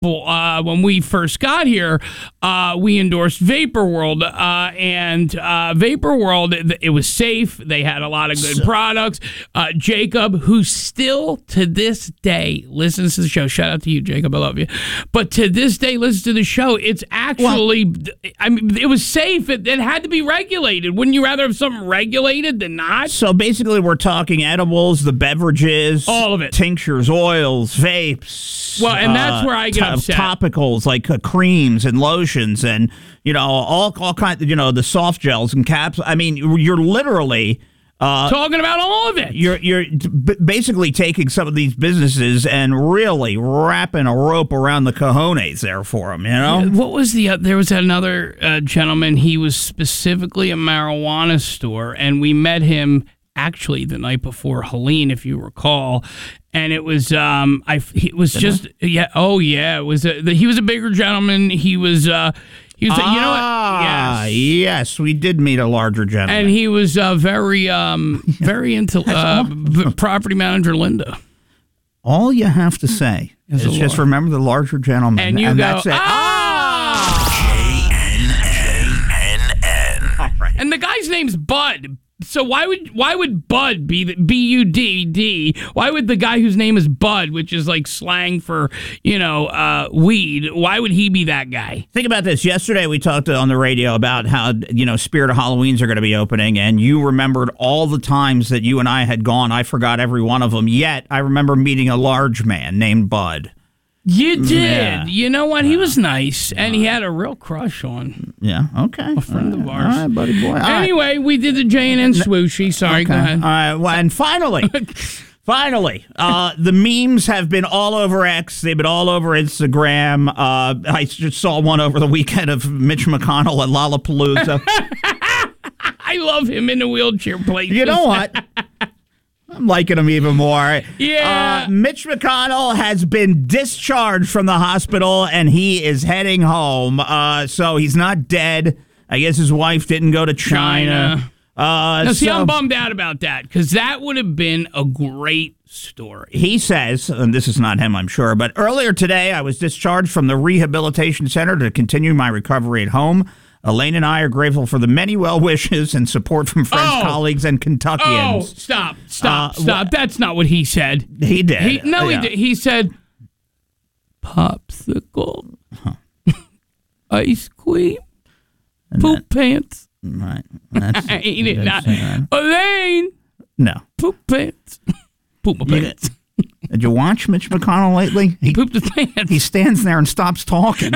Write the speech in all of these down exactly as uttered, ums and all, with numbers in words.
Uh, when we first got here, uh, we endorsed Vapor World, uh, and uh, Vapor World, it, it was safe. They had a lot of good so, products. Uh, Jacob, who still to this day listens to the show, shout out to you, Jacob, I love you. But to this day, listens to the show. It's actually, well, I mean, it was safe. It, it had to be regulated. Wouldn't you rather have something regulated than not? So basically, we're talking edibles, the beverages, all of it, tinctures, oils, vapes. Well, and that's uh, where I get t- upset. Topicals like uh, creams and lotions, and you know all all kinds. You know the soft gels and caps. I mean, you're literally uh, talking about all of it. You're you're b- basically taking some of these businesses and really wrapping a rope around the cojones there for them. You know what was the? Uh, there was another uh, gentleman. He was specifically a marijuana store, and we met him actually the night before Helene, if you recall. And it was, um, I, it was just, yeah, oh yeah, it was. A, the, he was a bigger gentleman. He was, uh, he was, ah, you know what? Yes, yes, we did meet a larger gentleman, and he was uh, very, um, very into uh, b- property manager Linda. All you have to say is just Lord. Remember the larger gentleman, and you and go, that's it. Ah! J N N. All right. And the guy's name's Bud. So why would why would Bud be the, B U D D? Why would the guy whose name is Bud, which is like slang for, you know, uh, weed, why would he be that guy? Think about this. Yesterday we talked on the radio about how, you know, Spirit of Halloweens are going to be opening, and you remembered all the times that you and I had gone. I forgot every one of them. Yet I remember meeting a large man named Bud. You did. Yeah. You know what? He was nice, and he had a real crush on. Yeah. Okay. A friend right. of ours. All right, buddy boy. All anyway, right. we did the J and N swooshy. Sorry, okay. go ahead. All right. Well, and finally, finally, uh, the memes have been all over X. They've been all over Instagram. Uh, I just saw one over the weekend of Mitch McConnell at Lollapalooza. I love him in the wheelchair place. You know what? I'm liking him even more. Yeah. Uh, Mitch McConnell has been discharged from the hospital, and he is heading home. Uh, so he's not dead. I guess his wife didn't go to China. China. Uh, now, see, so I'm bummed out about that, because that would have been a great story. He says, and this is not him, I'm sure, but earlier today I was discharged from the rehabilitation center to continue my recovery at home. Elaine and I are grateful for the many well wishes and support from friends, oh. colleagues, and Kentuckians. Oh, stop, stop, Uh, stop. wh- That's not what he said. He did. He, no, Yeah. he did. He said, popsicle, huh. ice cream, And poop that- pants. Right. That's, he did not. that's, uh, Elaine, no. poop pants. Poop my You pants. Did you watch Mitch McConnell lately? He pooped his pants. He stands there and stops talking.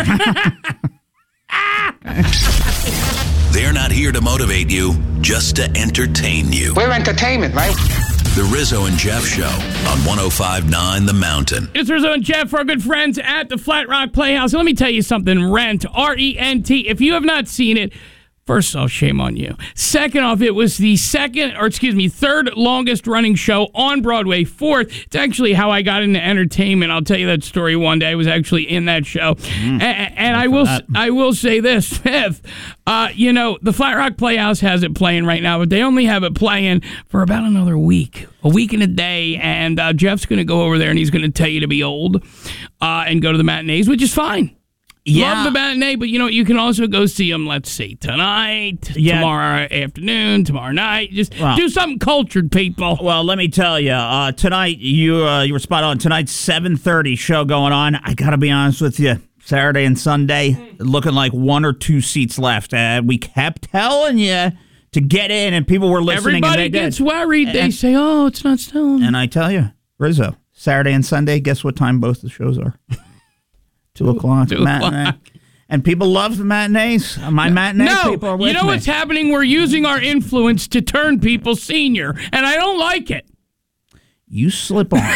They're not here to motivate you, just to entertain you. We're entertainment, right? The Rizzo and Jeff Show on one oh five point nine The Mountain. It's Rizzo and Jeff, our good friends at the Flat Rock Playhouse. Let me tell you something. Rent, R E N T. If you have not seen it, first off, shame on you. Second off, it was the second, or excuse me, third longest running show on Broadway. Fourth, it's actually how I got into entertainment. I'll tell you that story one day. I was actually in that show. Mm, and and I will that. I will say this. Fifth, uh, you know, the Flat Rock Playhouse has it playing right now, but they only have it playing for about another week. A week and a day, and uh, Jeff's going to go over there, and he's going to tell you to be old uh, and go to the matinees, which is fine. Yeah. Love the matinee, but you know, you can also go see them, let's see, tonight, Yeah. tomorrow afternoon, tomorrow night. Just Well, do something cultured, people. Well, let me tell you, uh, tonight, you uh, you were spot on. Tonight's seven thirty show going on. I got to be honest with you. Saturday and Sunday, looking like one or two seats left. Uh, we kept telling you to get in, and people were listening. Everybody and they gets did. worried. They And- say, oh, it's not selling. And I tell you, Rizzo, Saturday and Sunday, guess what time both the shows are? Two o'clock. Two matinee. o'clock. And people love the matinees. My matinee No, people are with you know me. what's happening? We're using our influence to turn people senior, and I don't like it. You slip on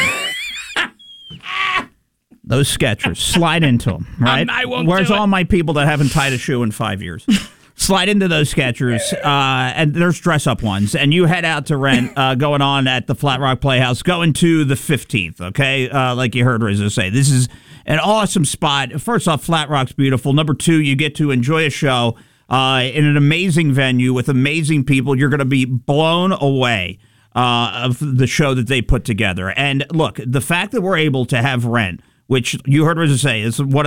those Skechers. Slide into them, right? I won't Where's do it. all my people that haven't tied a shoe in five years? Slide into those Skechers, uh, and there's dress-up ones, and you head out to rent uh, going on at the Flat Rock Playhouse, going to the fifteenth, okay? Uh, like you heard Rizzo say. This is an awesome spot. First off, Flat Rock's beautiful. Number two, you get to enjoy a show uh, in an amazing venue with amazing people. You're going to be blown away uh, of the show that they put together. And look, the fact that we're able to have Rent, which you heard Rizzo say is one of